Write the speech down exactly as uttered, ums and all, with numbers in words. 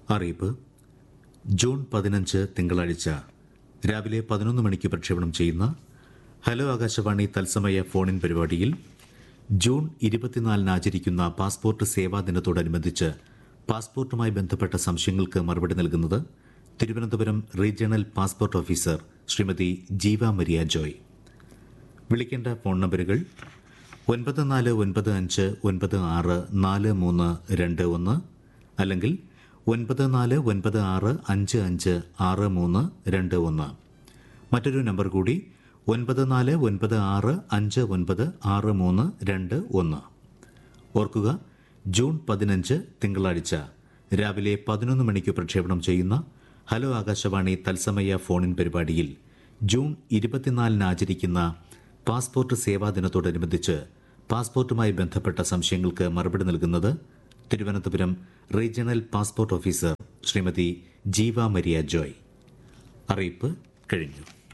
അറിയിപ്പ്. ജൂൺ പതിനഞ്ച് തിങ്കളാഴ്ച രാവിലെ പതിനൊന്ന് മണിക്ക് പ്രക്ഷേപണം ചെയ്യുന്ന ഹലോ ആകാശവാണി തത്സമയ ഫോണിൻ പരിപാടിയിൽ ജൂൺ ഇരുപത്തിനാലിന് ആചരിക്കുന്ന പാസ്പോർട്ട് സേവാ ദിനത്തോടനുബന്ധിച്ച് പാസ്പോർട്ടുമായി ബന്ധപ്പെട്ട സംശയങ്ങൾക്ക് മറുപടി നൽകുന്നത് Thiruvananthapuram regional passport officer Shrimati ജീവ മരിയ ജോയ്. വിളിക്കേണ്ട ഫോൺ നമ്പറുകൾ ഒൻപത് നാല് ഒൻപത് അഞ്ച് ഒൻപത് ആറ് നാല് മൂന്ന് രണ്ട് ഒന്ന് അല്ലെങ്കിൽ ഒൻപത് നാല് ഒൻപത് ആറ് അഞ്ച് അഞ്ച് ആറ് മൂന്ന് രണ്ട് ഒന്ന്. മറ്റൊരു നമ്പർ കൂടി ഒൻപത് നാല് ഒൻപത് ആറ് അഞ്ച് ഒൻപത് ആറ് മൂന്ന് രണ്ട് ഒന്ന്. ഓർക്കുക, ജൂൺ പതിനഞ്ച് തിങ്കളാഴ്ച രാവിലെ പതിനൊന്ന് മണിക്ക് പ്രക്ഷേപണം ചെയ്യുന്ന ഹലോ ആകാശവാണി തത്സമയ ഫോണിൻ പരിപാടിയിൽ ജൂൺ ഇരുപത്തിനാലിന് ആചരിക്കുന്ന പാസ്പോർട്ട് സേവാ ദിനത്തോടനുബന്ധിച്ച് പാസ്പോർട്ടുമായി ബന്ധപ്പെട്ട സംശയങ്ങൾക്ക് മറുപടി നൽകുന്നത് Thiruvananthapuram regional passport officer Shrimati ജീവ മരിയ ജോയ്. അറിയിപ്പ് കഴിഞ്ഞു.